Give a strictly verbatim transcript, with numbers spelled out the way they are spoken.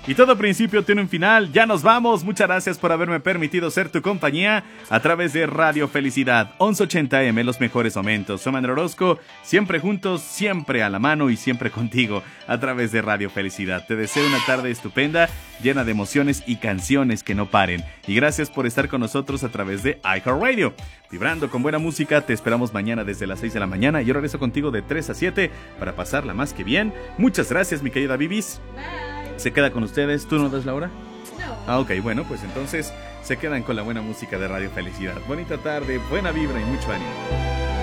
Y todo principio tiene un final. Ya nos vamos. Muchas gracias por haberme permitido ser tu compañía a través de Radio Felicidad once ochenta eme, los mejores momentos. Soy Manuel Orozco, siempre juntos, siempre a la mano y siempre contigo a través de Radio Felicidad. Te deseo una tarde estupenda, llena de emociones y canciones que no paren. Y gracias por estar con nosotros a través de iHeartRadio. Vibrando con buena música, te esperamos mañana desde las seis de la mañana. Yo regreso contigo de tres a siete para pasarla más que bien. Muchas gracias, mi querida Bibis. Bye. Se queda con ustedes. ¿Tú no das la hora? No. Ah, ok, bueno, pues entonces se quedan con la buena música de Radio Felicidad. Bonita tarde, buena vibra y mucho ánimo.